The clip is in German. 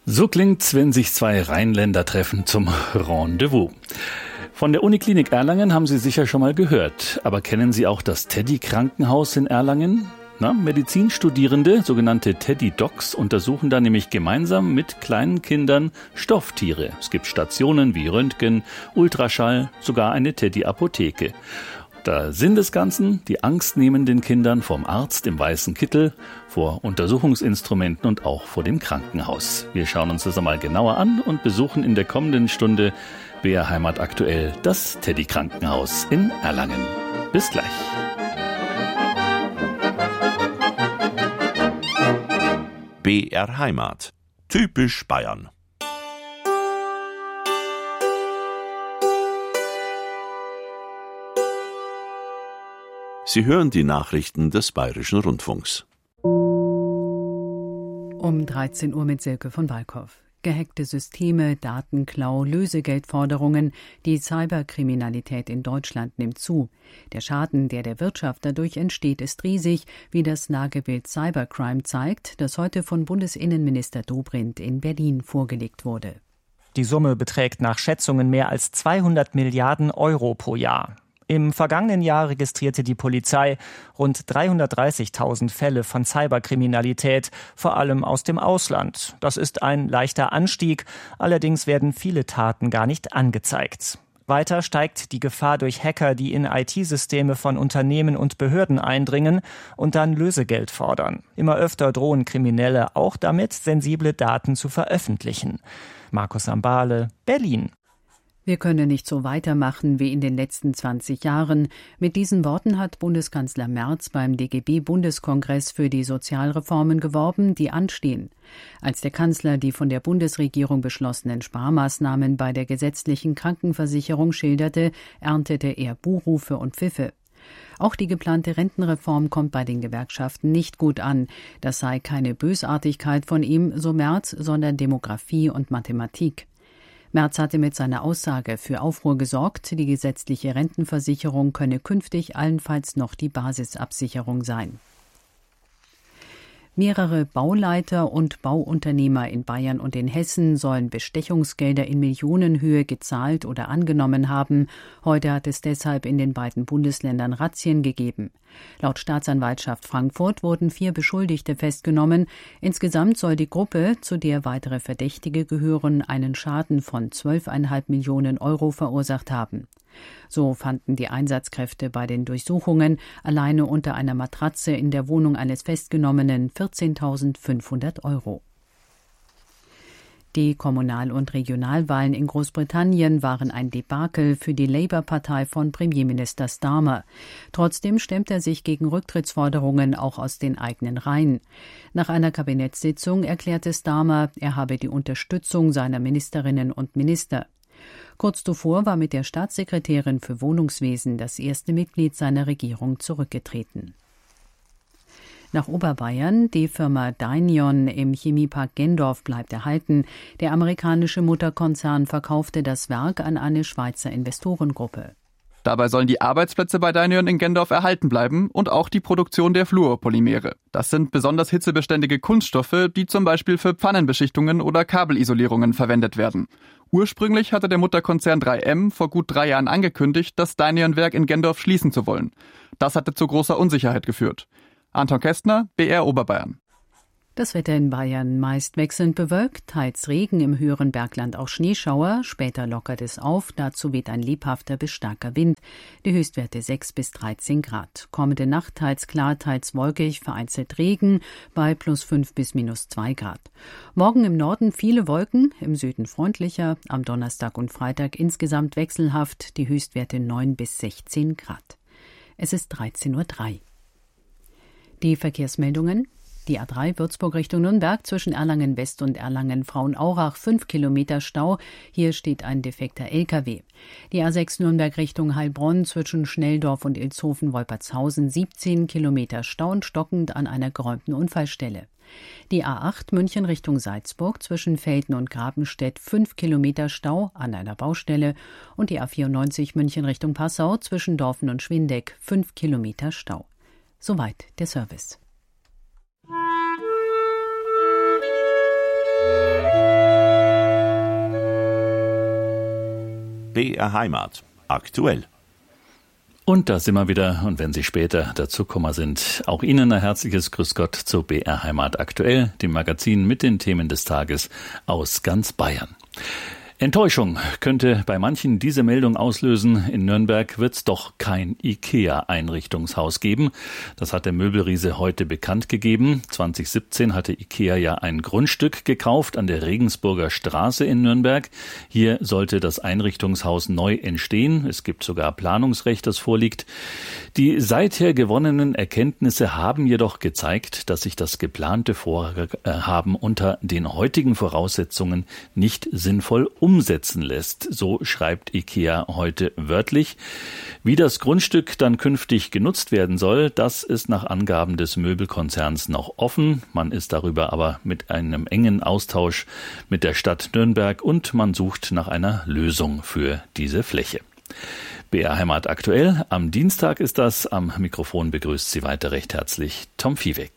So klingt's, wenn sich zwei Rheinländer treffen zum Rendezvous. Von der Uniklinik Erlangen haben Sie sicher schon mal gehört. Aber kennen Sie auch das Teddy-Krankenhaus in Erlangen? Medizinstudierende, sogenannte Teddy-Docs, untersuchen da nämlich gemeinsam mit kleinen Kindern Stofftiere. Es gibt Stationen wie Röntgen, Ultraschall, sogar eine Teddy-Apotheke. Der Sinn des Ganzen: die Angst nehmen den Kindern vom Arzt im weißen Kittel, vor Untersuchungsinstrumenten und auch vor dem Krankenhaus. Wir schauen uns das einmal genauer an und besuchen in der kommenden Stunde BR Heimat aktuell das Teddy-Krankenhaus in Erlangen. Bis gleich. BR Heimat. Typisch Bayern. Sie hören die Nachrichten des Bayerischen Rundfunks. Um 13 Uhr mit Silke von Walkow. Gehackte Systeme, Datenklau, Lösegeldforderungen. Die Cyberkriminalität in Deutschland nimmt zu. Der Schaden, der der Wirtschaft dadurch entsteht, ist riesig, wie das Nagelbild Cybercrime zeigt, das heute von Bundesinnenminister Dobrindt in Berlin vorgelegt wurde. Die Summe beträgt nach Schätzungen mehr als 200 Milliarden Euro pro Jahr. Im vergangenen Jahr registrierte die Polizei rund 330.000 Fälle von Cyberkriminalität, vor allem aus dem Ausland. Das ist ein leichter Anstieg, allerdings werden viele Taten gar nicht angezeigt. Weiter steigt die Gefahr durch Hacker, die in IT-Systeme von Unternehmen und Behörden eindringen und dann Lösegeld fordern. Immer öfter drohen Kriminelle auch damit, sensible Daten zu veröffentlichen. Markus Ambale, Berlin. Wir können nicht so weitermachen wie in den letzten 20 Jahren. Mit diesen Worten hat Bundeskanzler Merz beim DGB-Bundeskongress für die Sozialreformen geworben, die anstehen. Als der Kanzler die von der Bundesregierung beschlossenen Sparmaßnahmen bei der gesetzlichen Krankenversicherung schilderte, erntete er Buhrufe und Pfiffe. Auch die geplante Rentenreform kommt bei den Gewerkschaften nicht gut an. Das sei keine Bösartigkeit von ihm, so Merz, sondern Demografie und Mathematik. Merz hatte mit seiner Aussage für Aufruhr gesorgt, die gesetzliche Rentenversicherung könne künftig allenfalls noch die Basisabsicherung sein. Mehrere Bauleiter und Bauunternehmer in Bayern und in Hessen sollen Bestechungsgelder in Millionenhöhe gezahlt oder angenommen haben. Heute hat es deshalb in den beiden Bundesländern Razzien gegeben. Laut Staatsanwaltschaft Frankfurt wurden 4 Beschuldigte festgenommen. Insgesamt soll die Gruppe, zu der weitere Verdächtige gehören, einen Schaden von 12,5 Millionen Euro verursacht haben. So fanden die Einsatzkräfte bei den Durchsuchungen alleine unter einer Matratze in der Wohnung eines Festgenommenen 14.500 Euro. Die Kommunal- und Regionalwahlen in Großbritannien waren ein Debakel für die Labour-Partei von Premierminister Starmer. Trotzdem stemmt er sich gegen Rücktrittsforderungen auch aus den eigenen Reihen. Nach einer Kabinettssitzung erklärte Starmer, er habe die Unterstützung seiner Ministerinnen und Minister. Kurz zuvor war mit der Staatssekretärin für Wohnungswesen das erste Mitglied seiner Regierung zurückgetreten. Nach Oberbayern, die Firma Dynion im Chemiepark Gendorf bleibt erhalten. Der amerikanische Mutterkonzern verkaufte das Werk an eine Schweizer Investorengruppe. Dabei sollen die Arbeitsplätze bei Dynion in Gendorf erhalten bleiben und auch die Produktion der Fluorpolymere. Das sind besonders hitzebeständige Kunststoffe, die zum Beispiel für Pfannenbeschichtungen oder Kabelisolierungen verwendet werden. Ursprünglich hatte der Mutterkonzern 3M vor gut 3 Jahren angekündigt, das Dynion-Werk in Gendorf schließen zu wollen. Das hatte zu großer Unsicherheit geführt. Anton Kästner, BR Oberbayern. Das Wetter in Bayern meist wechselnd bewölkt, teils Regen, im höheren Bergland auch Schneeschauer, später lockert es auf, dazu weht ein lebhafter bis starker Wind, die Höchstwerte 6 bis 13 Grad. Kommende Nacht teils klar, teils wolkig, vereinzelt Regen bei +5 bis -2 Grad. Morgen im Norden viele Wolken, im Süden freundlicher, am Donnerstag und Freitag insgesamt wechselhaft, die Höchstwerte 9 bis 16 Grad. Es ist 13:03 Uhr. Die Verkehrsmeldungen. Die A3 Würzburg Richtung Nürnberg zwischen Erlangen West und Erlangen Frauenaurach 5 Kilometer Stau. Hier steht ein defekter LKW. Die A6 Nürnberg Richtung Heilbronn zwischen Schnelldorf und Ilshofen-Wolpertshausen 17 Kilometer Stau und stockend an einer geräumten Unfallstelle. Die A8 München Richtung Salzburg zwischen Velten und Grabenstedt 5 Kilometer Stau an einer Baustelle und die A94 München Richtung Passau zwischen Dorfen und Schwindeck 5 Kilometer Stau. Soweit der Service. BR Heimat. Aktuell. Und da sind wir wieder. Und wenn Sie später dazugekommen sind, auch Ihnen ein herzliches Grüß Gott zu BR Heimat aktuell, dem Magazin mit den Themen des Tages aus ganz Bayern. Enttäuschung könnte bei manchen diese Meldung auslösen. In Nürnberg wird es doch kein IKEA-Einrichtungshaus geben. Das hat der Möbelriese heute bekannt gegeben. 2017 hatte IKEA ja ein Grundstück gekauft an der Regensburger Straße in Nürnberg. Hier sollte das Einrichtungshaus neu entstehen. Es gibt sogar Planungsrecht, das vorliegt. Die seither gewonnenen Erkenntnisse haben jedoch gezeigt, dass sich das geplante Vorhaben unter den heutigen Voraussetzungen nicht sinnvoll umsetzen lässt. So schreibt IKEA heute wörtlich. Wie das Grundstück dann künftig genutzt werden soll, das ist nach Angaben des Möbelkonzerns noch offen. Man ist darüber aber mit einem engen Austausch mit der Stadt Nürnberg und man sucht nach einer Lösung für diese Fläche. BR Heimat aktuell. Am Dienstag ist das. Am Mikrofon begrüßt Sie weiter recht herzlich Tom Viehweg.